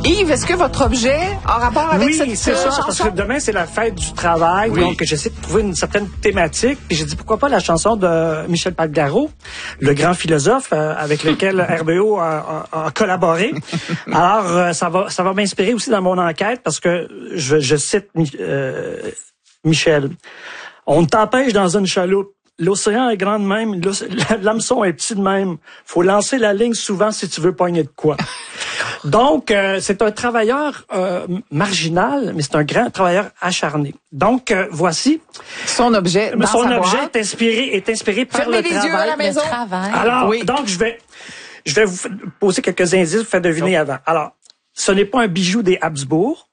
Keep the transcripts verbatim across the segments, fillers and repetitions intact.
Yves, est-ce que votre objet a rapport avec oui, cette Oui, c'est ça, chanson? parce que demain, c'est la fête du travail, oui. Donc j'essaie de trouver une certaine thématique. Puis j'ai dit, pourquoi pas la chanson de Michel Pacgaro, le grand philosophe euh, avec lequel R B O a, a, a collaboré. Alors, euh, ça va ça va m'inspirer aussi dans mon enquête, parce que je, je cite euh, Michel. On t'empêche dans une chaloupe. L'océan est grand de même, l'hameçon est petit de même. Faut lancer la ligne souvent si tu veux pogner de quoi. Donc, euh, c'est un travailleur euh, marginal, mais c'est un grand travailleur acharné. Donc, euh, voici. Son objet dans Son sa objet boîte. est inspiré, est inspiré par Fermez le les travail. yeux à la maison. Le travail. Alors, oui. donc, je vais, je vais vous poser quelques indices, vous faire deviner avant. Alors, ce n'est pas un bijou des Habsbourg.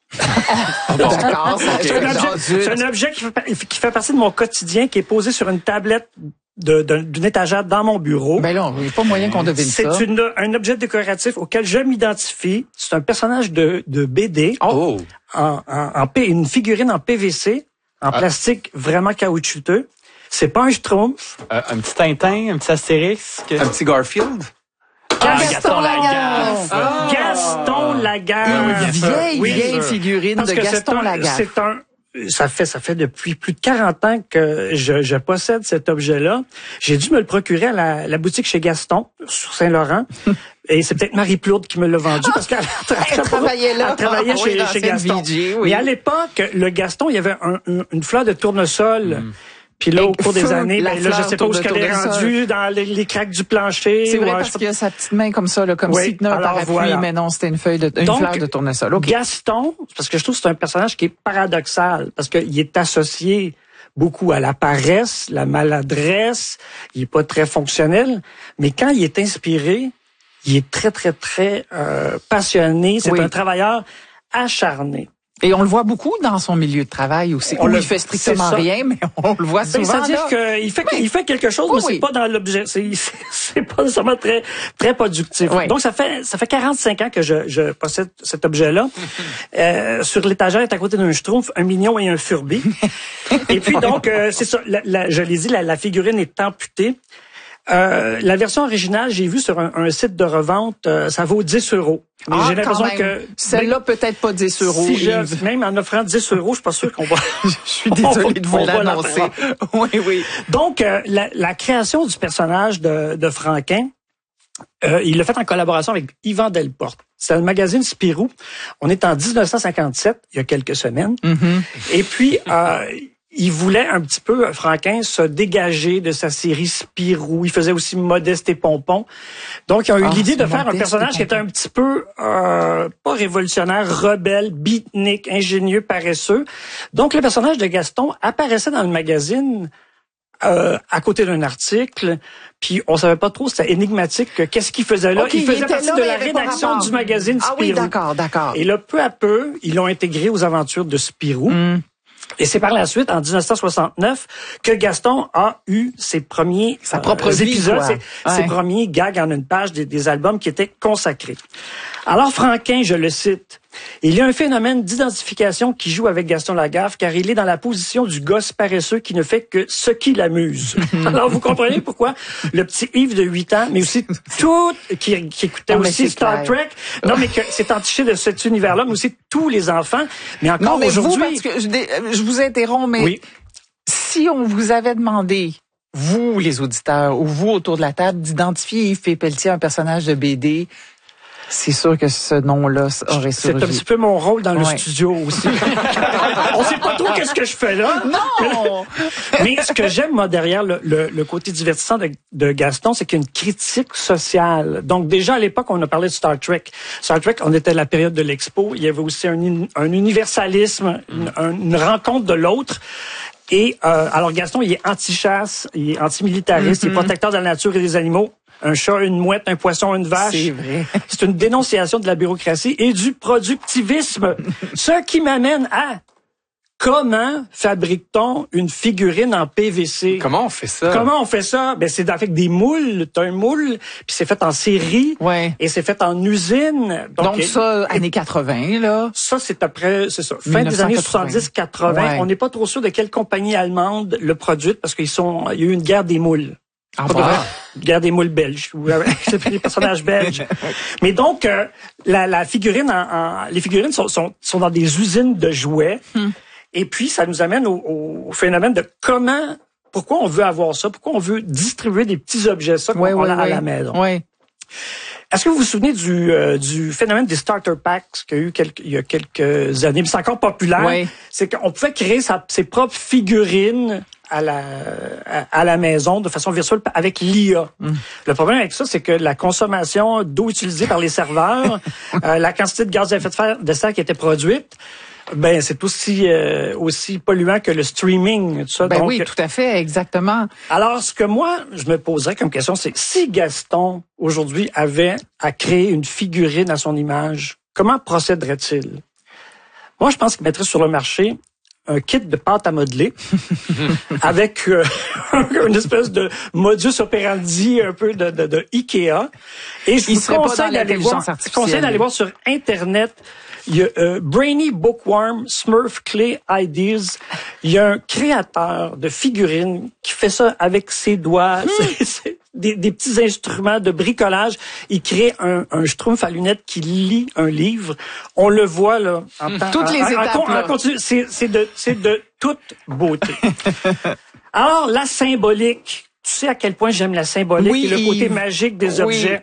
D'accord, C'est un objet, c'est un objet qui, fait, qui fait partie de mon quotidien, qui est posé sur une tablette de, de, d'une étagère dans mon bureau. Ben là, il n'y a pas moyen qu'on devine c'est ça. C'est un objet décoratif auquel je m'identifie. C'est un personnage de, de B D, Oh. en, en, en P, une figurine en P V C, en Ah. plastique vraiment caoutchouteux. C'est pas un Schtroumpf. Euh, un petit Tintin, un petit Astérix. Que... Un petit Garfield? Ah, Gaston Lagaffe. Ah. Gaston Lagaffe. Une vieille, Oui, vieille sûr. figurine Parce de que Gaston c'est un, Lagaffe. C'est un, ça fait, ça fait depuis plus de quarante ans que je, je possède cet objet-là. J'ai dû me le procurer à la, la boutique chez Gaston, sur Saint-Laurent. Et c'est peut-être Marie Plourde qui me l'a vendu, parce qu'elle Elle travaillait là. Elle travaillait Oui, chez, dans chez cette Gaston. V J, oui. Mais à l'époque, le Gaston, il y avait un, un, une fleur de tournesol. Mm. Puis là, Et au cours des feu, années, la ben là, je fleur sais pas où de ce qu'elle est tournesol. rendue, dans les, les craques du plancher. C'est vrai, Ouais, parce je sais qu'il a sa petite main comme ça, là, comme Oui, si tenait un alors parapluie, voilà. mais non, c'était une feuille de, une Donc, fleur de tournesol. OK. Gaston, parce que je trouve que c'est un personnage qui est paradoxal, parce qu'il est associé beaucoup à la paresse, la maladresse, il est pas très fonctionnel, mais quand il est inspiré, il est très, très, très euh, passionné, c'est Oui. un travailleur acharné. Et on le voit beaucoup dans son milieu de travail aussi. On Où le- il fait strictement c'est ça. rien, mais on le voit Ben, souvent. c'est-à-dire là. qu'il fait, Oui. il fait quelque chose, Oui, mais c'est oui. pas dans l'objet. C'est, c'est, c'est pas nécessairement très, très productif. Oui. Donc, ça fait, ça fait quarante-cinq ans que je, je possède cet objet-là. euh, sur l'étagère, est à côté d'un Schtroumpf, un mignon et un Furby. Et puis, donc, euh, c'est ça. La, la, je l'ai dit, la, la figurine est amputée. Euh, la version originale, j'ai vu sur un, un site de revente, euh, ça vaut dix euros. Mais Ah, j'ai l'impression quand même. que Celle-là, peut-être pas dix euros. si je, Yves. même en offrant dix euros, je suis pas sûr qu'on va. Je suis désolée de vous on va l'annoncer. l'apprendre. Oui, oui. Donc, euh, la, la création du personnage de, de Franquin, euh, il l'a fait en collaboration avec Yvan Delporte. C'est le magazine Spirou. On est en dix-neuf cent cinquante-sept, il y a quelques semaines. Mm-hmm. Et puis, euh, il voulait un petit peu, Franquin, se dégager de sa série Spirou. Il faisait aussi Modeste et Pompon. Donc, ils ont eu Ah, l'idée de c'est faire un Modeste personnage et qui était un petit peu, euh, pas révolutionnaire, rebelle, beatnik, ingénieux, paresseux. Donc, le personnage de Gaston apparaissait dans le magazine euh, à côté d'un article, puis on savait pas trop, c'était énigmatique, que qu'est-ce qu'il faisait là. OK, il faisait était partie là, de mais la il avait pas rédaction rapport. du magazine Ah Spirou. oui, d'accord, d'accord. Et là, peu à peu, ils l'ont intégré aux aventures de Spirou. Mm. Et c'est par la suite, en dix-neuf cent soixante-neuf, que Gaston a eu ses premiers Sa euh, propre vie, épisodes, quoi. ses, Ouais. ses premiers gags en une page des, des albums qui étaient consacrés. Alors, Franquin, je le cite, il y a un phénomène d'identification qui joue avec Gaston Lagaffe, car il est dans la position du gosse paresseux qui ne fait que ce qui l'amuse. Alors, vous comprenez pourquoi le petit Yves de huit ans, mais aussi tout, qui, qui écoutait Non, mais aussi c'est Star clair. Trek, non, mais que c'est entiché de cet univers-là, mais aussi tous les enfants. Mais encore Non, mais vous, aujourd'hui... parce que je, dé- je vous interromps, mais Oui. si on vous avait demandé, vous, les auditeurs, ou vous autour de la table, d'identifier Yves P. Pelletier, un personnage de B D, c'est sûr que ce nom-là aurait C'est un surgi. petit peu mon rôle dans le Ouais. studio aussi. On sait pas trop qu'est-ce que je fais là. Non! Mais ce que j'aime, moi, derrière le, le, le côté divertissant de, de Gaston, c'est qu'il y a une critique sociale. Donc, déjà, à l'époque, on a parlé de Star Trek. Star Trek, on était à la période de l'Expo. Il y avait aussi un, un universalisme, une, un- une rencontre de l'autre. Et euh, alors, Gaston, il est anti-chasse, il est anti-militariste, il est protecteur de la nature et des animaux. Un chat, une mouette, un poisson, une vache. C'est vrai. C'est une dénonciation de la bureaucratie et du productivisme. Ce qui m'amène à comment fabrique-t-on une figurine en P V C? Comment on fait ça? Comment on fait ça? Ben, c'est avec des moules. T'as un moule, puis c'est fait en série. Ouais. Et c'est fait en usine. Donc, et- ça, années quatre-vingts, là. ça, c'est après, c'est ça, fin des années dix-neuf cent quatre-vingts. soixante-dix quatre-vingts. Ouais. On n'est pas trop sûr de quelle compagnie allemande le produite parce qu'ils sont, il y a eu une guerre des moules. Ah Pas bah. vrai. Guerre des moules belges, ou euh, des personnages belges. Mais donc, euh, la, la figurine, en, en, les figurines sont, sont, sont dans des usines de jouets. Hmm. Et puis, ça nous amène au, au phénomène de comment, pourquoi on veut avoir ça, pourquoi on veut distribuer des petits objets, ça, qu'on ouais, ouais, a ouais. à la maison. Ouais. Est-ce que vous vous souvenez du, euh, du phénomène des starter packs qu'il y a eu quelques, il y a quelques années, mais c'est encore populaire? Ouais. C'est qu'on pouvait créer sa, ses propres figurines à la, à, à la maison de façon virtuelle avec l'I A. Mm. Le problème avec ça, c'est que la consommation d'eau utilisée par les serveurs, euh, la quantité de gaz à effet de serre, de serre qui était produite, ben c'est aussi euh, aussi polluant que le streaming, tout ça. Ben donc, oui, tout à fait, exactement. Alors, ce que moi, je me poserais comme question, c'est si Gaston, aujourd'hui, avait à créer une figurine à son image, comment procéderait-il? Moi, je pense qu'il mettrait sur le marché un kit de pâte à modeler avec euh, une espèce de modus operandi un peu de, de, de Ikea. Et je vous conseille d'aller voir, je conseille d'aller voir sur Internet. Il y a euh, Brainy Bookworm, Smurf Clay Ideas. Il y a un créateur de figurines qui fait ça avec ses doigts, mmh. c'est, c'est des, des petits instruments de bricolage. Il crée un, un schtroumpf à lunettes qui lit un livre. On le voit là. En temps, Toutes les en, étapes. en, en, en continu, c'est, c'est de, c'est de toute beauté. Alors la symbolique. Tu sais à quel point j'aime la symbolique oui, et le côté magique des oui. objets.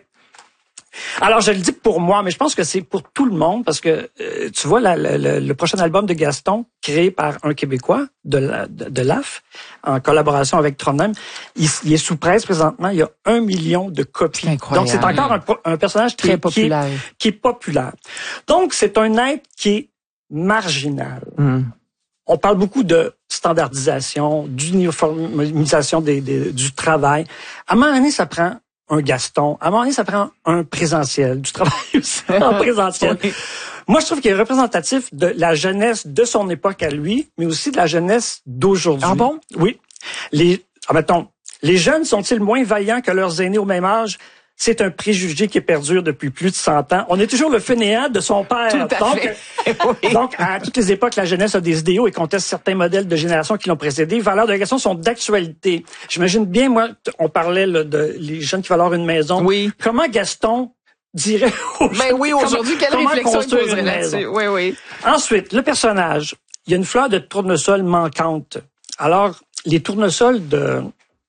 Alors, je le dis pour moi, mais je pense que c'est pour tout le monde parce que, euh, tu vois, la, la, la, le prochain album de Gaston, créé par un Québécois, de, la, de, de l'A F, en collaboration avec Trondheim, il, il est sous presse présentement. Il y a un million de copies. Incroyable. Donc, c'est encore un, un personnage qui, très populaire. Qui, est, qui est populaire. Donc, c'est un être qui est marginal. Mm. On parle beaucoup de standardisation, d'uniformisation des, des, du travail. À un moment donné, ça prend un Gaston. À un moment donné, ça prend un présentiel, du travail aussi en présentiel. Oui. Moi, je trouve qu'il est représentatif de la jeunesse de son époque à lui, mais aussi de la jeunesse d'aujourd'hui. Ah bon? Oui. Les, ah, mettons, les jeunes sont-ils moins vaillants que leurs aînés au même âge? C'est un préjugé qui perdure depuis plus de cent ans. On est toujours le fainéant de son père. Tout à donc, fait. Oui. donc, à toutes les époques, la jeunesse a des idéaux et conteste certains modèles de génération qui l'ont précédé. Les valeurs de la question sont d'actualité. J'imagine bien, moi, on parlait là, de les jeunes qui veulent avoir une maison. Oui. Comment Gaston dirait aujourd'hui... Ben oui, aujourd'hui, quelle comment réflexion il poserait là-dessus? Oui, oui. Ensuite, le personnage. Il y a une fleur de tournesol manquante. Alors, les tournesols de...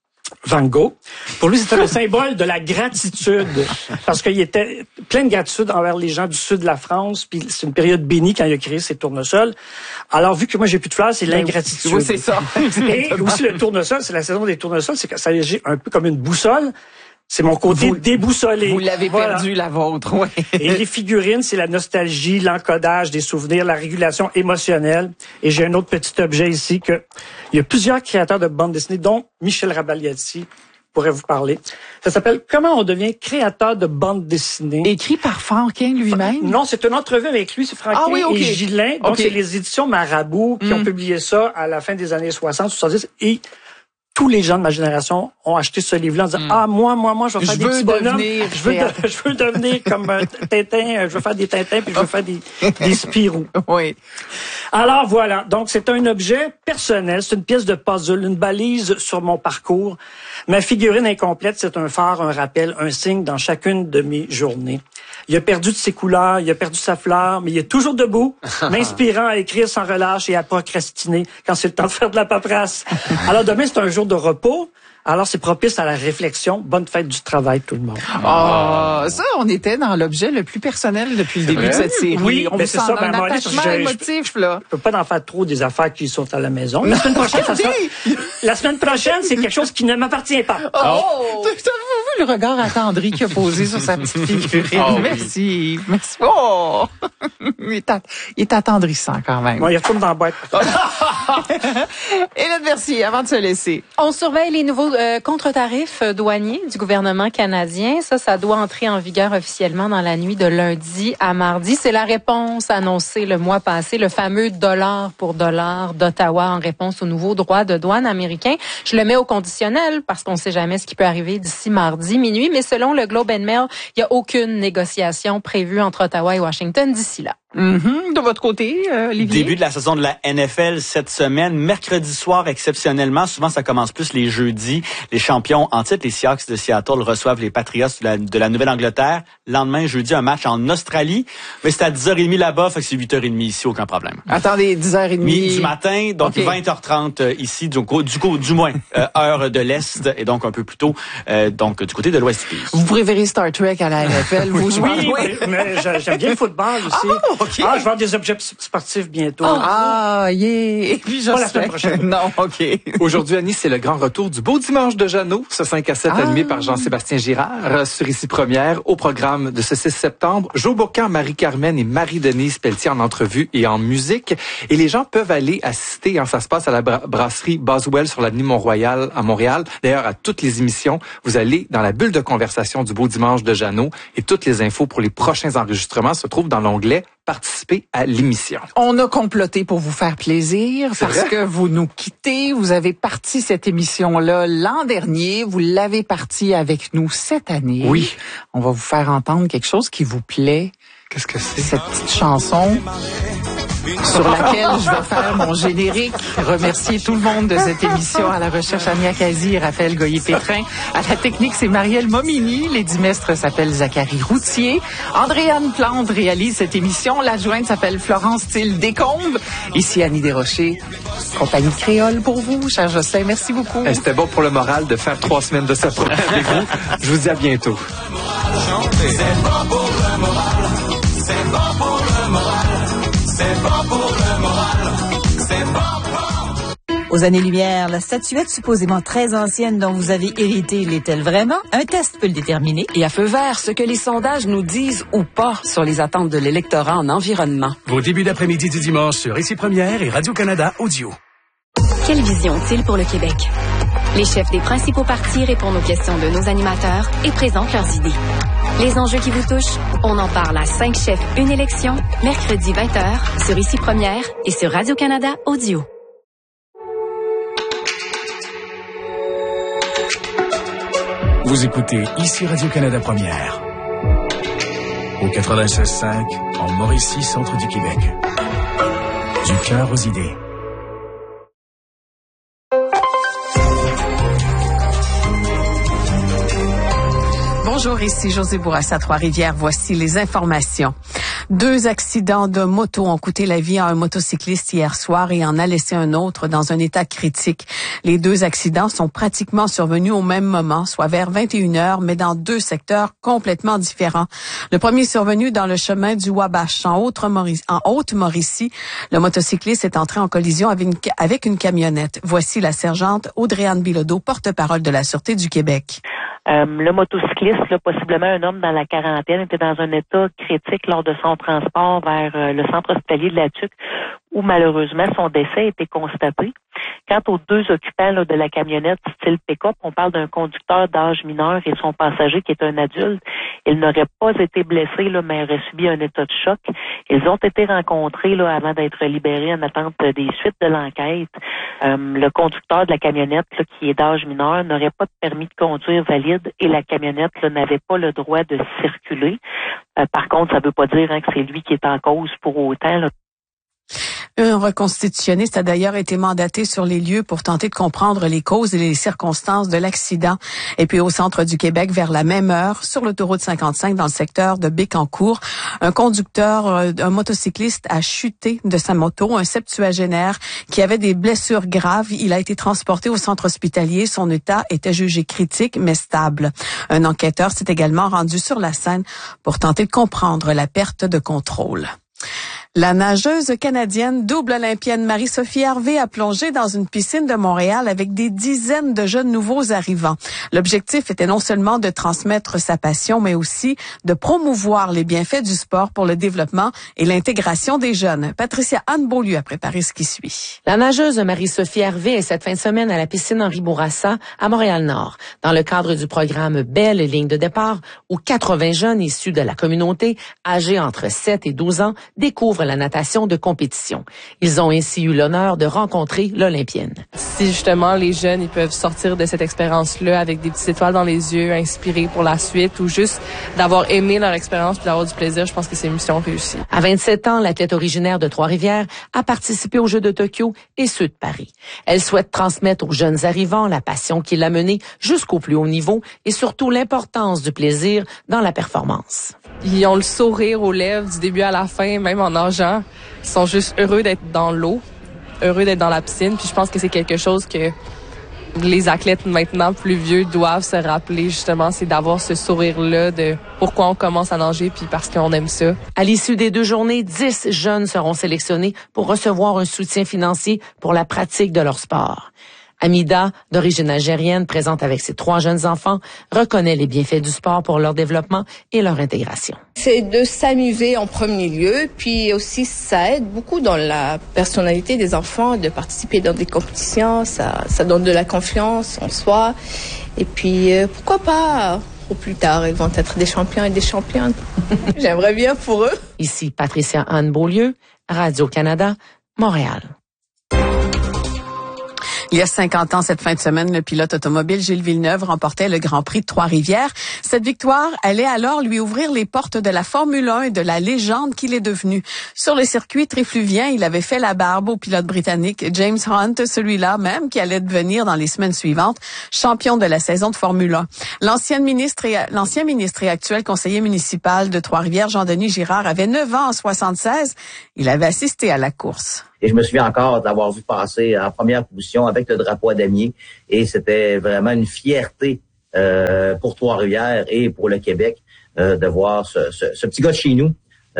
Van Gogh. Pour lui, c'était le symbole de la gratitude, parce qu'il était plein de gratitude envers les gens du sud de la France, puis c'est une période bénie quand il a créé ses tournesols. Alors, vu que moi, j'ai plus de fleurs, c'est l'ingratitude. Oui, c'est ça. Et aussi, le tournesol, c'est la saison des tournesols, c'est que ça agit un peu comme une boussole. C'est mon côté vous, déboussolé. Vous l'avez voilà. perdu, la vôtre, oui. Et les figurines, c'est la nostalgie, l'encodage des souvenirs, la régulation émotionnelle. Et j'ai un autre petit objet ici que il y a plusieurs créateurs de bandes dessinées, dont Michel Rabagliati pourrait vous parler. Ça s'appelle « Comment on devient créateur de bandes dessinées ». Écrit par Franquin lui-même? Non, c'est une entrevue avec lui, c'est Franquin ah, oui, okay. et Gillin. Donc, okay. c'est les éditions Marabout qui mm. ont publié ça à la fin des années soixante, soixante-dix. Et tous les gens de ma génération ont acheté ce livre-là en disant mm. « Ah, moi, moi, moi, je vais faire je des petits bonhommes. Je veux, de, je veux devenir comme euh, Tintin. Je veux faire des Tintins puis je veux faire des, des Spirou. » Oui. Alors, voilà. Donc, c'est un objet personnel. C'est une pièce de puzzle, une balise sur mon parcours. Ma figurine incomplète, c'est un phare, un rappel, un signe dans chacune de mes journées. Il a perdu de ses couleurs, il a perdu sa fleur, mais il est toujours debout, m'inspirant à écrire sans relâche et à procrastiner quand c'est le temps de faire de la paperasse. Alors demain, c'est un jour de repos. Alors, c'est propice à la réflexion. Bonne fête du travail, tout le monde. Ah, oh, ça, on était dans l'objet le plus personnel depuis le début vrai? de cette série. Oui, on mais vous c'est sent ça. un Ben, attachement je, émotif, je, là. Je peux pas en faire trop des affaires qui sont à la maison. La semaine prochaine, ça sera, la semaine prochaine, c'est quelque chose qui ne m'appartient pas. Oh! T'as vu le regard attendri qu'il a posé sur sa petite figurine? Oh, merci. Oui. Merci. Oh! Il est, att- il est attendrissant, quand même. Bon, il retourne dans la boîte. Hélène, merci. Avant de se laisser. On surveille les nouveaux euh, contre-tarifs douaniers du gouvernement canadien. Ça, ça doit entrer en vigueur officiellement dans la nuit de lundi à mardi. C'est la réponse annoncée le mois passé, le fameux dollar pour dollar d'Ottawa en réponse aux nouveaux droits de douane américains. Je le mets au conditionnel parce qu'on ne sait jamais ce qui peut arriver d'ici mardi minuit, mais selon le Globe and Mail, il n'y a aucune négociation prévue entre Ottawa et Washington d'ici là. Mm-hmm. De votre côté, euh, Olivier? Début de la saison de la N F L cette semaine. Mercredi soir, exceptionnellement. Souvent, ça commence plus les jeudis. Les champions en titre, les Seahawks de Seattle, reçoivent les Patriots de la, de la Nouvelle-Angleterre. Lendemain, jeudi, un match en Australie. Mais c'est à dix heures trente là-bas, fait que c'est huit heures trente ici, aucun problème. Attendez, dix heures trente. Du matin, donc okay. vingt heures trente ici, du, du, coup, du moins, euh, heure de l'Est, et donc un peu plus tôt, euh, donc du côté de l'Ouest du pays. Vous préférez Star Trek à la N F L? Vous oui, oui, mais j'aime bien le football aussi. Oh, okay. Ah, je vais avoir des objets sportifs bientôt. Oh, ah, yeah! Et puis, je Pas la semaine prochaine. Non, OK. Aujourd'hui, Annie, c'est le grand retour du Beau Dimanche de Jeannot, ce cinq à sept ah. animé par Jean-Sébastien Girard, sur Ici Première, au programme de ce six septembre. Jo Bocan, Marie-Carmen et Marie-Denise Pelletier en entrevue et en musique. Et les gens peuvent aller assister, hein, ça se passe à la bra- brasserie Boswell sur l'avenue Mont-Royal à Montréal. D'ailleurs, à toutes les émissions, vous allez dans la bulle de conversation du Beau Dimanche de Jeannot et toutes les infos pour les prochains enregistrements se trouvent dans l'onglet participer à l'émission. On a comploté pour vous faire plaisir C'est parce vrai? que vous nous quittez. Vous avez parti cette émission-là l'an dernier. Vous l'avez parti avec nous cette année. Oui. On va vous faire entendre quelque chose qui vous plaît. Qu'est-ce que c'est? Cette petite chanson sur laquelle je vais faire mon générique. Remercier tout le monde de cette émission. À la recherche, Ania Kazi et Raphaël Goyer-Pétrin. À la technique, c'est Marielle Momini. L'édit mestre s'appelle Zachary Routier. Andréane Plante réalise cette émission. L'adjointe s'appelle Florence Thiel Descombes. Ici Annie Desrochers. Compagnie créole pour vous, cher Jocelyn. Merci beaucoup. Eh, c'était bon pour le moral de faire trois semaines de ce programme avec vous. Je vous dis à bientôt. C'est bon pour le moral. C'est bon pour le moral. C'est bon pour le moral, c'est bon pour... Aux années-lumière, la statuette supposément très ancienne dont vous avez hérité l'est-elle vraiment? Un test peut le déterminer. Et à feu vert, ce que les sondages nous disent ou pas sur les attentes de l'électorat en environnement. Vos débuts d'après-midi du dimanche sur Ici Première et Radio-Canada Audio. Quelle vision ont-ils pour le Québec? Les chefs des principaux partis répondent aux questions de nos animateurs et présentent leurs idées. Les enjeux qui vous touchent, on en parle à cinq chefs, une élection, mercredi vingt heures, sur Ici Première et sur Radio-Canada Audio. Vous écoutez Ici Radio-Canada Première. Au quatre-vingt-seize cinq, en Mauricie, centre du Québec. Du cœur aux idées. Bonjour, ici José Bourassa, Trois-Rivières. Voici les informations. Deux accidents de moto ont coûté la vie à un motocycliste hier soir et en a laissé un autre dans un état critique. Les deux accidents sont pratiquement survenus au même moment, soit vers vingt et une heures, mais dans deux secteurs complètement différents. Le premier survenu dans le chemin du Wabash, en Haute-Mauricie. En Haute-Mauricie. Le motocycliste est entré en collision avec une, avec une camionnette. Voici la sergente Audrey-Anne Bilodeau, porte-parole de la Sûreté du Québec. Euh, le motocycliste, là, possiblement un homme dans la quarantaine, était dans un état critique lors de son transport vers euh, le centre hospitalier de la Tuque, où malheureusement son décès a été constaté. Quant aux deux occupants là, de la camionnette style pick-up, on parle d'un conducteur d'âge mineur et son passager qui est un adulte. Ils n'auraient pas été blessés, là, mais auraient subi un état de choc. Ils ont été rencontrés là, avant d'être libérés en attente des suites de l'enquête. Euh, le conducteur de la camionnette, là, qui est d'âge mineur, n'aurait pas de permis de conduire valide et la camionnette là, n'avait pas le droit de circuler. Euh, par contre, ça ne veut pas dire hein, que c'est lui qui est en cause pour autant. Là. Un reconstitutionniste a d'ailleurs été mandaté sur les lieux pour tenter de comprendre les causes et les circonstances de l'accident. Et puis au centre du Québec, vers la même heure, sur l'autoroute cinquante-cinq, dans le secteur de Bécancour, un conducteur, un motocycliste a chuté de sa moto, un septuagénaire qui avait des blessures graves. Il a été transporté au centre hospitalier. Son état était jugé critique, mais stable. Un enquêteur s'est également rendu sur la scène pour tenter de comprendre la perte de contrôle. La nageuse canadienne double olympienne Marie-Sophie Harvey a plongé dans une piscine de Montréal avec des dizaines de jeunes nouveaux arrivants. L'objectif était non seulement de transmettre sa passion, mais aussi de promouvoir les bienfaits du sport pour le développement et l'intégration des jeunes. Patricia Anne Beaulieu a préparé ce qui suit. La nageuse Marie-Sophie Harvey est cette fin de semaine à la piscine Henri Bourassa à Montréal-Nord, dans le cadre du programme Belle ligne de départ, où quatre-vingts jeunes issus de la communauté, âgés entre sept et douze ans, découvrent la natation de compétition. Ils ont ainsi eu l'honneur de rencontrer l'Olympienne. Si justement les jeunes ils peuvent sortir de cette expérience-là avec des petites étoiles dans les yeux, inspirés pour la suite, ou juste d'avoir aimé leur expérience puis d'avoir du plaisir, je pense que c'est une mission réussie. À vingt-sept ans, l'athlète originaire de Trois-Rivières a participé aux Jeux de Tokyo et ceux de Paris. Elle souhaite transmettre aux jeunes arrivants la passion qui l'a menée jusqu'au plus haut niveau et surtout l'importance du plaisir dans la performance. Ils ont le sourire aux lèvres du début à la fin, même en nageant. Ils sont juste heureux d'être dans l'eau, heureux d'être dans la piscine. Puis je pense que c'est quelque chose que les athlètes maintenant plus vieux doivent se rappeler, justement, c'est d'avoir ce sourire-là de pourquoi on commence à nager puis parce qu'on aime ça. À l'issue des deux journées, dix jeunes seront sélectionnés pour recevoir un soutien financier pour la pratique de leur sport. Amida, d'origine algérienne, présente avec ses trois jeunes enfants, reconnaît les bienfaits du sport pour leur développement et leur intégration. C'est de s'amuser en premier lieu, puis aussi ça aide beaucoup dans la personnalité des enfants de participer dans des compétitions, ça, ça donne de la confiance en soi, et puis euh, pourquoi pas au plus tard ils vont être des champions et des championnes. J'aimerais bien pour eux. Ici Patricia Anne Beaulieu, Radio-Canada, Montréal. Il y a cinquante ans, cette fin de semaine, le pilote automobile Gilles Villeneuve remportait le Grand Prix de Trois-Rivières. Cette victoire allait alors lui ouvrir les portes de la Formule un et de la légende qu'il est devenu. Sur le circuit trifluvien, il avait fait la barbe au pilote britannique James Hunt, celui-là même qui allait devenir dans les semaines suivantes champion de la saison de Formule un. L'ancien ministre et, l'ancien ministre et actuel conseiller municipal de Trois-Rivières, Jean-Denis Girard, avait neuf ans en soixante-seize. Il avait assisté à la course. Et je me souviens encore d'avoir vu passer en première position avec le drapeau à damier. Et c'était vraiment une fierté euh, pour Trois-Rivières et pour le Québec euh, de voir ce, ce, ce petit gars de chez nous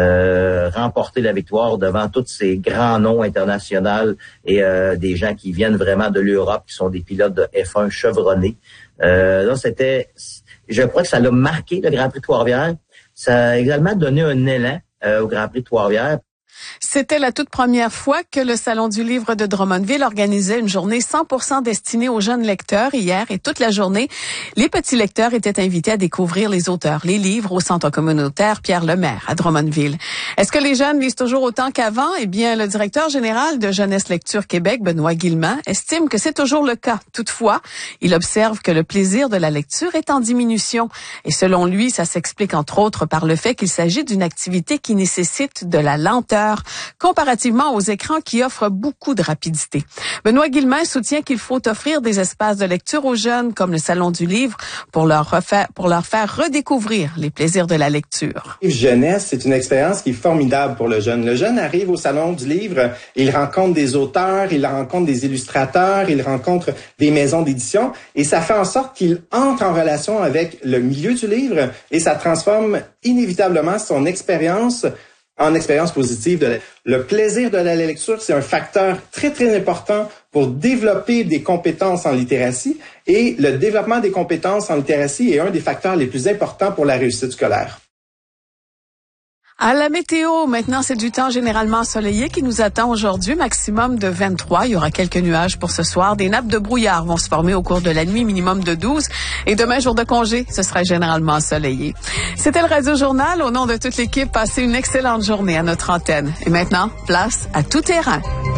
euh, remporter la victoire devant tous ces grands noms internationaux et euh, des gens qui viennent vraiment de l'Europe, qui sont des pilotes de F un chevronnés. Euh, donc c'était, je crois que ça l'a marqué, le Grand Prix de Trois-Rivières. Ça a également donné un élan euh, au Grand Prix de Trois-Rivières. C'était la toute première fois que le Salon du livre de Drummondville organisait une journée cent pour cent destinée aux jeunes lecteurs hier et toute la journée, les petits lecteurs étaient invités à découvrir les auteurs, les livres au centre communautaire Pierre Lemaire à Drummondville. Est-ce que les jeunes lisent toujours autant qu'avant? Eh bien, le directeur général de Jeunesse Lecture Québec, Benoît Guillemin, estime que c'est toujours le cas. Toutefois, il observe que le plaisir de la lecture est en diminution. Et selon lui, ça s'explique entre autres par le fait qu'il s'agit d'une activité qui nécessite de la lenteur comparativement aux écrans qui offrent beaucoup de rapidité. Benoît Guillemin soutient qu'il faut offrir des espaces de lecture aux jeunes, comme le Salon du livre, pour leur, refaire, pour leur faire redécouvrir les plaisirs de la lecture. Jeunesse, c'est une expérience qui est formidable pour le jeune. Le jeune arrive au Salon du livre, il rencontre des auteurs, il rencontre des illustrateurs, il rencontre des maisons d'édition, et ça fait en sorte qu'il entre en relation avec le milieu du livre, et ça transforme inévitablement son expérience en expérience positive. De la... Le plaisir de la lecture, c'est un facteur très, très important pour développer des compétences en littératie. Et le développement des compétences en littératie est un des facteurs les plus importants pour la réussite scolaire. À la météo, maintenant, c'est du temps généralement ensoleillé qui nous attend aujourd'hui, maximum de vingt-trois. Il y aura quelques nuages pour ce soir. Des nappes de brouillard vont se former au cours de la nuit, minimum de douze. Et demain, jour de congé, ce sera généralement ensoleillé. C'était le Radio Journal. Au nom de toute l'équipe, passez une excellente journée à notre antenne. Et maintenant, place à tout terrain.